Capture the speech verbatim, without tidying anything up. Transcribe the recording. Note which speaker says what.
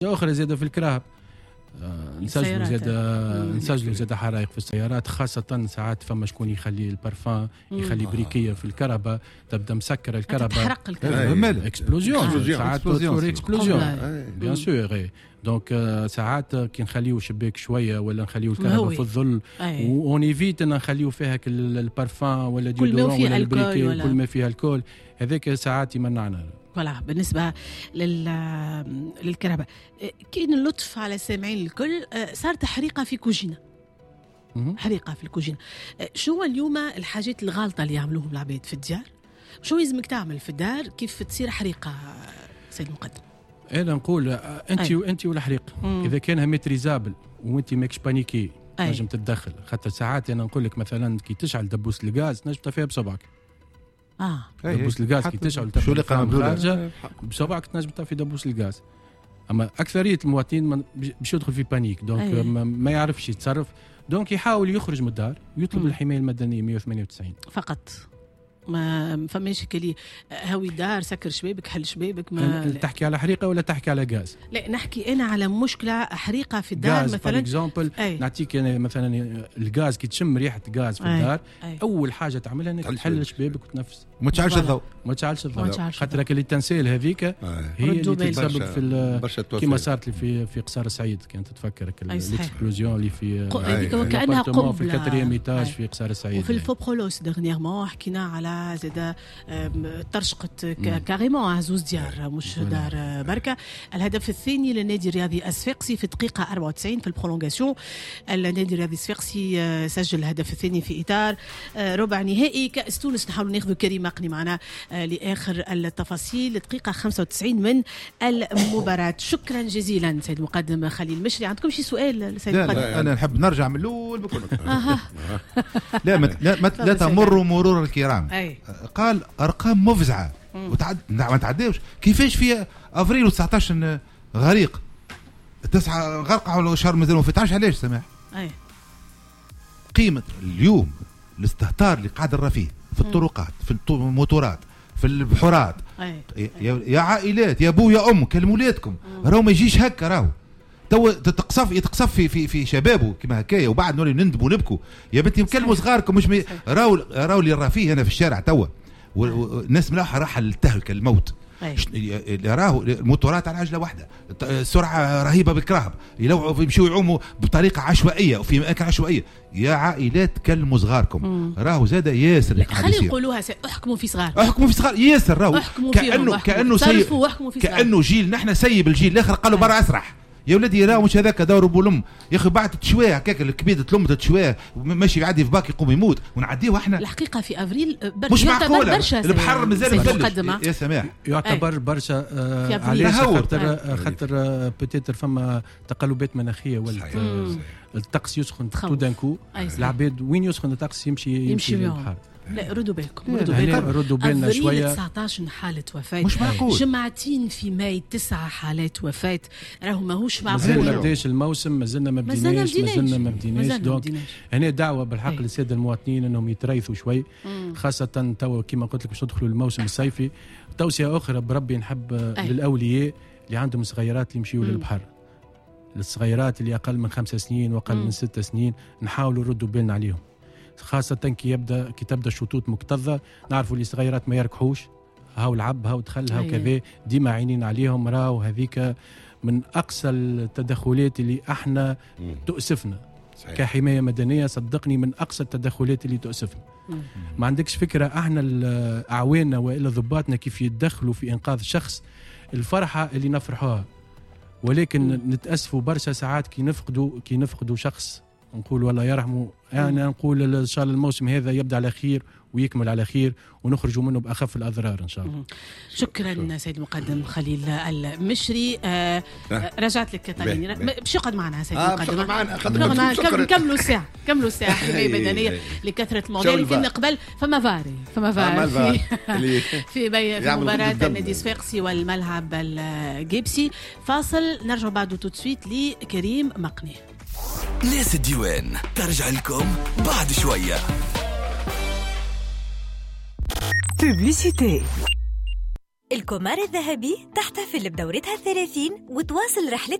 Speaker 1: أخرى زيادة في الكراهب آه نسجلوا زيادة نسجلوا زيادة حرائق في السيارات، خاصة ساعات فما شكون يخلي البارفان يخلي بريكية في الكهرباء تبدا مسكرة الكهرباء
Speaker 2: تحرق الكهرباء
Speaker 1: اكسبلوزيون ساعات تصير اكسبلوزيون بيان سور. دونك ساعات كي نخليو شباك شويه ولا نخليو الكهرباء في الظل ونيفيت ان نخليو فيها البارفان ولا ديودورون ولا البريكي كل ما فيها الكول، هذاك ساعات يمنعنا.
Speaker 2: فوالا بالنسبه لل للكهرباء كاين اللطف على السامعين الكل. صارت حريقه في كوجينه، حريقه في الكوجينه. شو اليوم الحاجات الغالطه اللي يعملوهم العباد في الديار؟ شو لازمك تعمل في الدار كيف تصير حريقه سيد المقدم؟
Speaker 1: انا نقول انت وانت والحريق اذا كانها ميتريزابل وانت ماكش بانيكي نجم تتدخل. خاطر ساعات انا نقول لك مثلا كي تشعل دبوس الغاز نجم تطفيها بصبعك.
Speaker 2: اه
Speaker 1: دبوس الغاز كي تشعل
Speaker 3: شو اللي
Speaker 1: خارجه بصبعك تنجم تطفي دبوس الغاز. اما اكثريه المواطنين باش يدخل في بانيك دونك ما يعرفش يتصرف، دونك يحاول يخرج من الدار ويطلب الحمايه المدنيه مية وثمانية وتسعين
Speaker 2: فقط. ما فماش كلي هاوي دار سكر شبابك حل شبابك. ما
Speaker 1: تحكي على حريقه ولا تحكي على غاز؟
Speaker 2: لا نحكي انا على مشكله حريقه في الدار مثلا.
Speaker 1: اكزامبل نعطيك انا مثلا الغاز كي تشم ريحه غاز في الدار أي. اول حاجه تعملها انك تحل شبابك وتنفس
Speaker 3: وما تشعلش الضوء
Speaker 1: ما تشعلش الضوء خاطر اللي تنسيل هذيك هي اللي تسبب في كيما صارت لي في في قصار السعيد كانت تفكرك الاكسبلوزيون اللي في
Speaker 2: هذيك وكانها قنبله
Speaker 1: في الكاتريام ايتاج في قصار السعيد.
Speaker 2: وفي الفوبرولوس دغنيغمون حكينا على زاد ترشقت كاريمون عزوز ديار مش دار بركه. الهدف الثاني للنادي الرياضي الصفاقسي في الدقيقه أربعة وتسعين في البرولونغاسيون. النادي الرياضي الصفاقسي سجل الهدف الثاني في اطار ربع نهائي كاس تونس. نحاول ناخذ كريم مقني معنا لاخر التفاصيل. دقيقه خمسة وتسعين من المباراه. شكرا جزيلا سيد المقدم خليل المشري. عندكم شي سؤال سيد المقدم؟
Speaker 3: لا انا نحب نرجع من الاول بكل لا ما لا تمر مرور الكرام. قال ارقام مفزعه وتعد ما تعداوش. كيفاش في افريل تسعطاش غريق تسعة غرقه ولا شهر مازال ما فتحش علاش سماح؟
Speaker 2: اي
Speaker 3: قيمه اليوم الاستهتار اللي قاعد نرى فيه في الطرقات في الموتورات في البحورات. يا عائلات يا ابو يا ام كلموا ولادكم راهو ما يجيش هكا. راهو تو تتقصف يتقصف في في في شبابه كما هكايا وبعد نولي نندبوا نبكوا. يا بنتي كلموا صغاركم مش مي... راهو راهو اللي راه فيه هنا في الشارع توا والناس ملاحه راح للتهلكه الموت. راهو الموتورات على عجله واحده سرعه رهيبه بالكراهب يمشوا يعوموا بطريقه عشوائيه وفي اماكن عشوائيه. يا عائلات كلموا صغاركم راهو زاد ياسر.
Speaker 2: خلي نقولوها احكموا في صغار
Speaker 3: احكموا في صغار ياسر. راهو كانه كانه سيب كانه جيل نحن سيب الجيل الاخر قالوا برا اسرح يا ولدي راهو مش هذاك دور بولم يا اخي بعد تشويه هكاك الكبيده تلم تشويه ماشي يعدي في باك يقوم يموت ونعديوه احنا.
Speaker 2: الحقيقه في افريل
Speaker 3: مش معقوله البحر مازال مفلش يا سماح
Speaker 1: يعتبر برشا آه علاش خاطر خاطر آه بوتيتر فما تقلبات مناخيه ولا الطقس يسخن تو دانكو العباد وين يسخن الطقس يمشي يمشي للبحر.
Speaker 2: لا ردوا بالكم ردوا بالكم
Speaker 1: ردوا بالنا شويه.
Speaker 2: تسعطاش حاله وفاه
Speaker 3: مش معقول.
Speaker 2: جمعتين في ماي تسعة حالات وفاه راهو ماهوش معقول.
Speaker 1: مازال ما بداش الموسم مازلنا ما بديناش مازلنا ما بديناش. دونك هنا دعوه بالحق للساده المواطنين انهم يتريثوا شوي خاصه تو كما قلت لك باش ندخلوا الموسم الصيفي. توصيه اخرى بربي نحب أي. للاولياء اللي عندهم صغيرات اللي يمشيوا للبحر للصغيرات اللي اقل من خمس سنين واقل مم. من ست سنين نحاولوا نردوا بالنا عليهم خاصة كي يبدا كي تبدا الشطوط مكتظة. نعرفوا اللي صغيرات ما يركحوش هاو العب هاو دخل هاو كذا ديما عينين عليهم. راهو هذيك من أقصى التدخلات اللي احنا مم. تؤسفنا صحيح. كحماية مدنية صدقني من أقصى التدخلات اللي تؤسفنا. مم. ما عندكش فكرة احنا أعواننا وإلا ضباطنا كيف يتدخلوا في إنقاذ شخص الفرحة اللي نفرحوها. ولكن مم. نتأسفوا برشا ساعات كي نفقدوا كي نفقدوا شخص نقول والله يرحمه. يعني نقول ان شاء الله الموسم هذا يبدا على خير ويكمل على خير ونخرجوا منه باخف الاضرار ان شاء الله.
Speaker 2: شكرا شكرا سيد المقدم خليل المشري. آه رجعت لك كاتاليني باش يقعد معنا سيد المقدم.
Speaker 4: آه معنا
Speaker 2: نكملوا الساعه كملوا الساعه حمايه مدنيه لكثره المواضيع. لكن قبل فما فاري فما فاري في في, في مباراه النادي الصفاقسي والملعب الجيبسي. فاصل نرجع بعده تو سويت لكريم مقني.
Speaker 5: ناس الديوان ترجع لكم بعد شوية.
Speaker 6: Publicité.
Speaker 4: الكومار الذهبي تحتفل بدورتها الثلاثين وتواصل رحلة